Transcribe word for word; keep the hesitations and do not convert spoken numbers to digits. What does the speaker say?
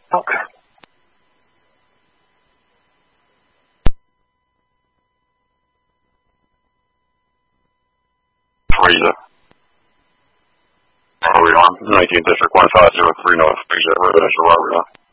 Okay. Teresa. Are we on? nineteenth District, one five zero three North, Residential Robert.